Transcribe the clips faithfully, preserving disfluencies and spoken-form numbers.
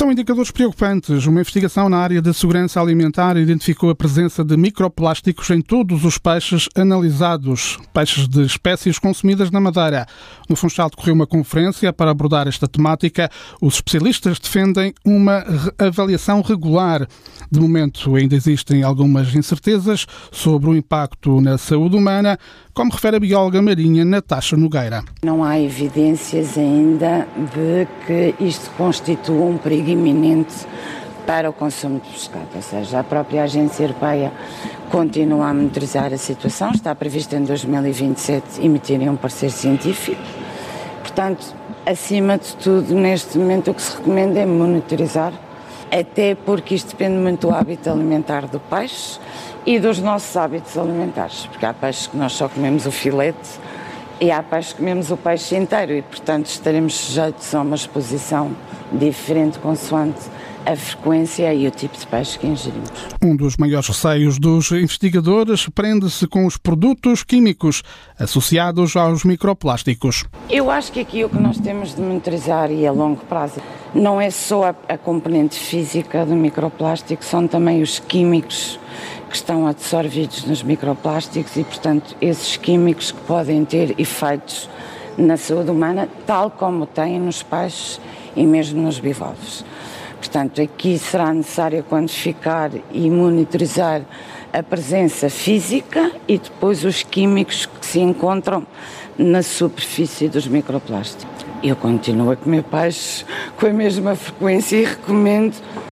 São indicadores preocupantes. Uma investigação na área da segurança alimentar identificou a presença de microplásticos em todos os peixes analisados, peixes de espécies consumidas na Madeira. No Funchal decorreu uma conferência para abordar esta temática. Os especialistas defendem uma avaliação regular. De momento, ainda existem algumas incertezas sobre o impacto na saúde humana, como refere a bióloga marinha Natasha Nogueira. Não há evidências ainda de que isto constitua um perigo iminente para o consumo de pescado, ou seja, a própria Agência Europeia continua a monitorizar a situação, está previsto em dois mil e vinte e sete emitirem um parecer científico. Portanto, acima de tudo, neste momento o que se recomenda é monitorizar, até porque isto depende muito do hábito alimentar do peixe e dos nossos hábitos alimentares, porque há peixes que nós só comemos o filete e há peixes que comemos o peixe inteiro e, portanto, estaremos sujeitos a uma exposição diferente consoante a frequência e o tipo de peixe que ingerimos. Um dos maiores receios dos investigadores prende-se com os produtos químicos associados aos microplásticos. Eu acho que aqui o que nós temos de monitorizar e a longo prazo não é só a, a componente física do microplástico, são também os químicos que estão absorvidos nos microplásticos e, portanto, esses químicos que podem ter efeitos na saúde humana, tal como têm nos peixes e mesmo nos bivalves. Portanto, aqui será necessário quantificar e monitorizar a presença física e depois os químicos que se encontram na superfície dos microplásticos. Eu continuo a comer peixe com a mesma frequência e recomendo.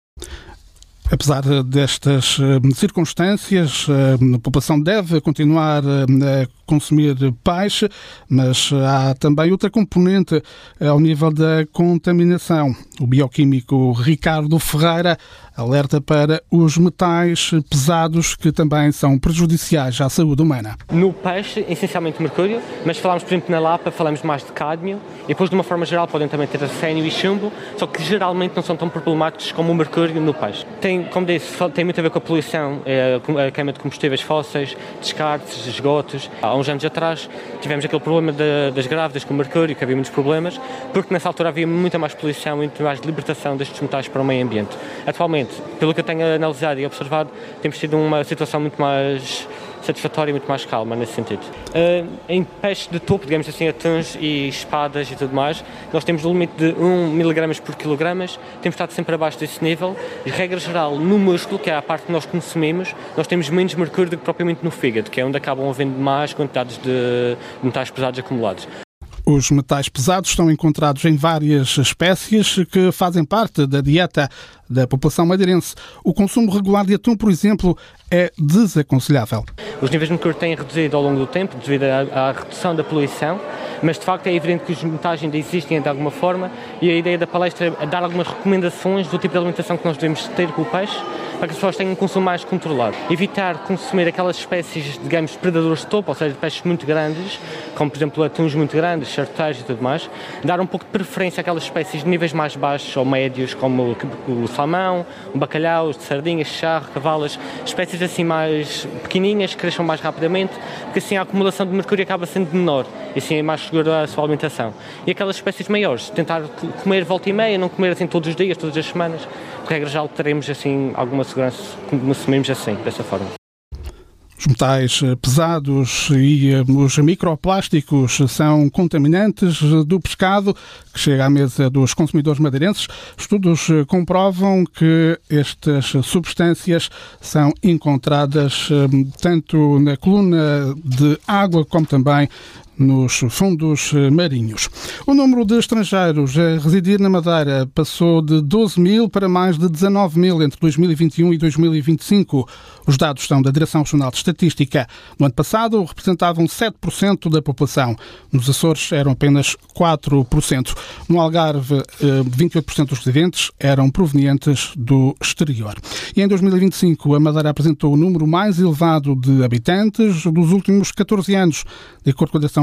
Apesar destas circunstâncias, a população deve continuar a consumir peixe, mas há também outra componente ao nível da contaminação. O bioquímico Ricardo Ferreira alerta para os metais pesados que também são prejudiciais à saúde humana. No peixe, essencialmente mercúrio, mas falamos, por exemplo, na lapa, falamos mais de cádmio e depois, de uma forma geral, podem também ter arsénio e chumbo, só que geralmente não são tão problemáticos como o mercúrio no peixe. Tem, como disse, tem muito a ver com a poluição, a queima de combustíveis fósseis, descartes, esgotos. Há uns anos atrás tivemos aquele problema de, das grávidas com o mercúrio, que havia muitos problemas, porque nessa altura havia muita mais poluição e muito mais libertação destes metais para o meio ambiente. Atualmente, pelo que eu tenho analisado e observado, temos tido uma situação muito mais satisfatória e muito mais calma nesse sentido. Uh, em peixe de topo, digamos assim, atuns e espadas e tudo mais, nós temos o limite de um miligramas por quilogramas, temos estado sempre abaixo desse nível e, regra geral, no músculo, que é a parte que nós consumimos, nós temos menos mercúrio do que propriamente no fígado, que é onde acabam havendo mais quantidades de metais pesados acumulados. Os metais pesados estão encontrados em várias espécies que fazem parte da dieta da população madeirense. O consumo regular de atum, por exemplo, é desaconselhável. Os níveis de mercúrio têm reduzido ao longo do tempo devido à, à redução da poluição, mas de facto é evidente que os metais ainda existem de alguma forma e a ideia da palestra é dar algumas recomendações do tipo de alimentação que nós devemos ter com o peixe para que as pessoas tenham um consumo mais controlado. Evitar consumir aquelas espécies, digamos, de predadores de topo, ou seja, de peixes muito grandes, como por exemplo atuns muito grandes, charteiros e tudo mais. Dar um pouco de preferência àquelas espécies de níveis mais baixos ou médios, como o salmão, o bacalhau, de sardinhas, charro, cavalas, espécies assim mais pequenininhas, que cresçam mais rapidamente, porque assim a acumulação de mercúrio acaba sendo menor e assim é mais segura a sua alimentação. E aquelas espécies maiores, tentar comer volta e meia, não comer assim todos os dias, todas as semanas, por regra já teremos assim alguma segurança, consumimos assim, dessa forma. Os metais pesados e os microplásticos são contaminantes do pescado que chega à mesa dos consumidores madeirenses. Estudos comprovam que estas substâncias são encontradas tanto na coluna de água como também nos fundos marinhos. O número de estrangeiros a residir na Madeira passou de doze mil para mais de dezanove mil entre dois mil e vinte e um e dois mil e vinte e cinco. Os dados são da Direção Regional de Estatística. No ano passado representavam sete por cento da população. Nos Açores eram apenas quatro por cento. No Algarve, vinte e oito por cento dos residentes eram provenientes do exterior. E em dois mil e vinte e cinco, a Madeira apresentou o número mais elevado de habitantes dos últimos catorze anos, de acordo com a Direção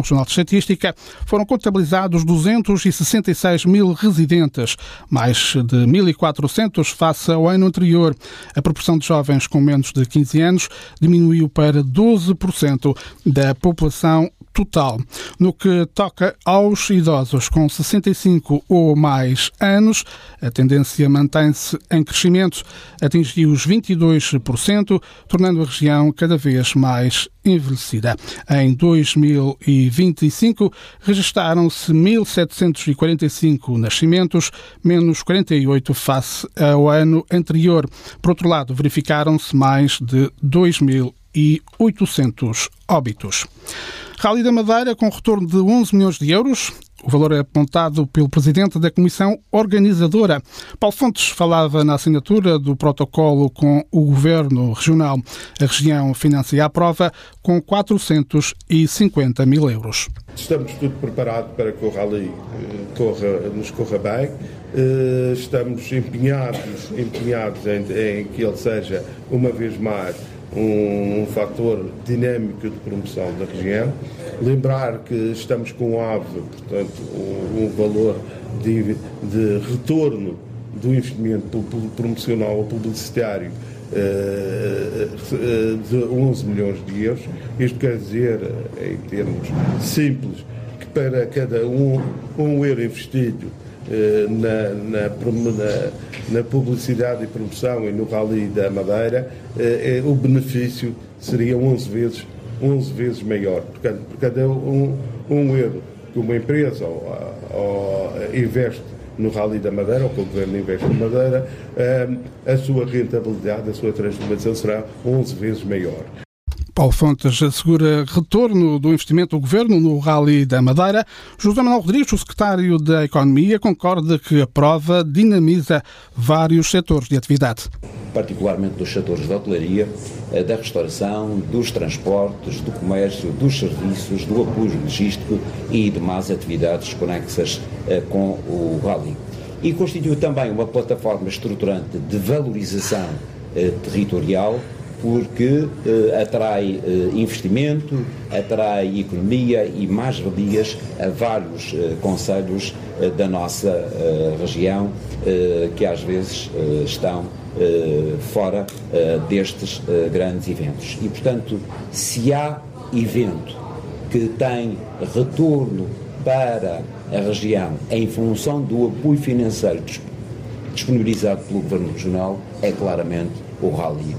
Inspeção Regional de Estatística, foram contabilizados duzentos e sessenta e seis mil residentes, mais de mil e quatrocentos face ao ano anterior. A proporção de jovens com menos de quinze anos diminuiu para doze por cento da população total. No que toca aos idosos com sessenta e cinco ou mais anos, a tendência mantém-se em crescimento, atingiu os vinte e dois por cento, tornando a região cada vez mais envelhecida. Em dois mil e vinte e cinco, registaram-se mil setecentos e quarenta e cinco nascimentos, menos quarenta e oito face ao ano anterior. Por outro lado, verificaram-se mais de dois mil e oitocentos óbitos. Rally da Madeira com retorno de onze milhões de euros. O valor é apontado pelo presidente da Comissão Organizadora. Paulo Fontes falava na assinatura do protocolo com o Governo Regional. A região financia a prova com quatrocentos e cinquenta mil euros. Estamos tudo preparado para que o Rally corra, nos corra bem. Estamos empenhados, empenhados em, em que ele seja, uma vez mais, um, um fator dinâmico de promoção da região. Lembrar que estamos com o A V E, portanto, um, um valor de, de retorno do investimento promocional ou publicitário uh, de onze milhões de euros. Isto quer dizer, em termos simples, que para cada um, um euro investido Na, na, na, na publicidade e promoção e no Rally da Madeira, eh, o benefício seria onze vezes, onze vezes maior. Portanto, por cada um, um euro que uma empresa ou, ou, investe no Rally da Madeira, ou que o Governo investe na Madeira, eh, a sua rentabilidade, a sua transformação será onze vezes maior. Paulo Fontes assegura retorno do investimento do Governo no Rally da Madeira. José Manuel Rodrigues, o secretário da Economia, concorda que a prova dinamiza vários setores de atividade. Particularmente dos setores da hotelaria, da restauração, dos transportes, do comércio, dos serviços, do apoio logístico e demais atividades conexas com o Rally. E constitui também uma plataforma estruturante de valorização territorial, porque eh, atrai eh, investimento, atrai economia e mais-valias a vários eh, concelhos eh, da nossa eh, região, eh, que às vezes eh, estão eh, fora eh, destes eh, grandes eventos. E, portanto, se há evento que tem retorno para a região em função do apoio financeiro disponibilizado pelo Governo Regional, é claramente o Rally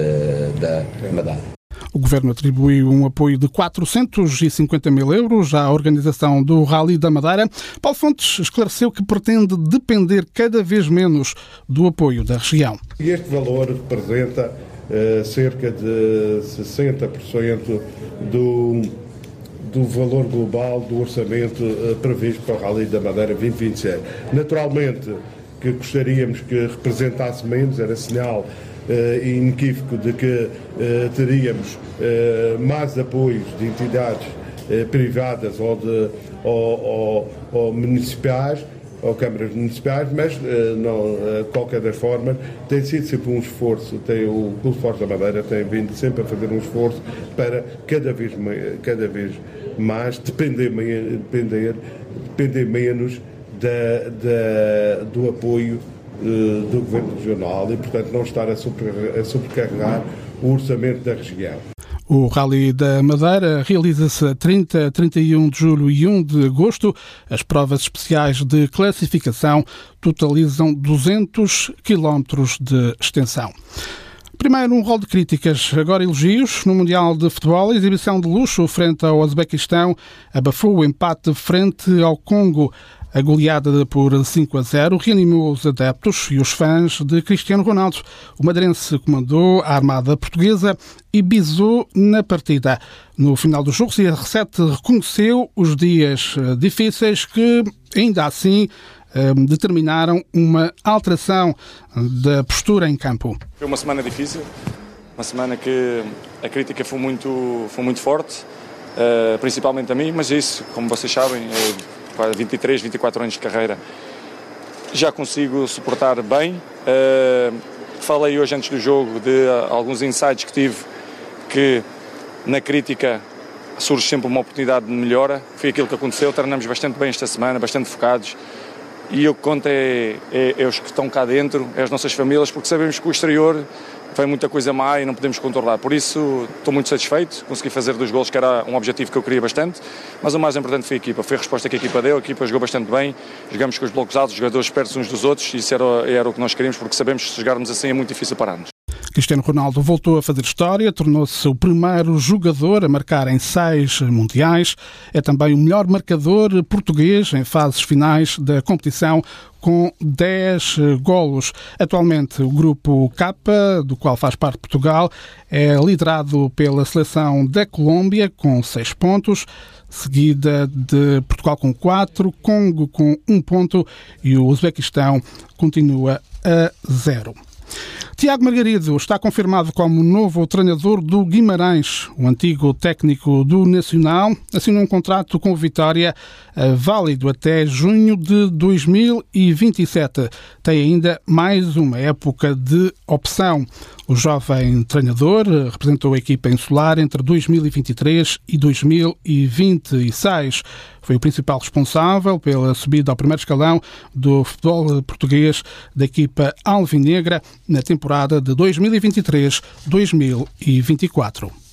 da Madeira. O Governo atribuiu um apoio de quatrocentos e cinquenta mil euros à organização do Rally da Madeira. Paulo Fontes esclareceu que pretende depender cada vez menos do apoio da região. Este valor representa uh, cerca de sessenta por cento do, do valor global do orçamento uh, previsto para o Rally da Madeira vinte vinte e sete. Naturalmente que gostaríamos que representasse menos, era sinal Uh, inequívoco de que uh, teríamos uh, mais apoios de entidades uh, privadas ou, de, ou, ou, ou municipais, ou câmaras municipais, mas uh, não, uh, qualquer das formas tem sido sempre um esforço, tem, o Clube Forte da Madeira tem vindo sempre a fazer um esforço para cada vez, cada vez mais depender, depender, depender menos da, da, do apoio do Governo Regional e, portanto, não estar a sobrecarregar o orçamento da região. O Rally da Madeira realiza-se a trinta, trinta e um de julho e um de agosto. As provas especiais de classificação totalizam duzentos quilómetros de extensão. Primeiro, um rol de críticas, agora elogios. No Mundial de Futebol, a exibição de luxo frente ao Uzbequistão abafou o empate frente ao Congo. A goleada por cinco a zero reanimou os adeptos e os fãs de Cristiano Ronaldo. O madeirense comandou a armada portuguesa e bisou na partida. No final do jogo, C R sete reconheceu os dias difíceis que, ainda assim, determinaram uma alteração da postura em campo. Foi uma semana difícil, uma semana que a crítica foi muito, foi muito forte, principalmente a mim, mas isso, como vocês sabem, é vinte e três, vinte e quatro anos de carreira, já consigo suportar bem. Falei hoje antes do jogo de alguns insights que tive, que na crítica surge sempre uma oportunidade de melhora. Foi aquilo que aconteceu, treinamos bastante bem esta semana, bastante focados. E o que conta é, é, é os que estão cá dentro, é as nossas famílias, porque sabemos que o exterior vem muita coisa má e não podemos controlar. Por isso, estou muito satisfeito, consegui fazer dois golos, que era um objetivo que eu queria bastante, mas o mais importante foi a equipa, foi a resposta que a equipa deu, a equipa jogou bastante bem, jogamos com os blocos altos, os jogadores perto uns dos outros, e isso era, era o que nós queríamos, porque sabemos que se jogarmos assim é muito difícil parar-nos. Cristiano Ronaldo voltou a fazer história, tornou-se o primeiro jogador a marcar em seis mundiais. É também o melhor marcador português em fases finais da competição, com dez golos. Atualmente, o grupo K, do qual faz parte Portugal, é liderado pela seleção da Colômbia, com seis pontos, seguida de Portugal com quatro, Congo com um ponto e o Uzbequistão continua a zero. Tiago Margarido está confirmado como novo treinador do Guimarães. O antigo técnico do Nacional assinou um contrato com o Vitória válido até junho de dois mil e vinte e sete. Tem ainda mais uma época de opção. O jovem treinador representou a equipa insular entre dois mil e vinte e três e dois mil e vinte e seis. Foi o principal responsável pela subida ao primeiro escalão do futebol português da equipa alvinegra na temporada de dois mil e vinte e três a dois mil e vinte e quatro.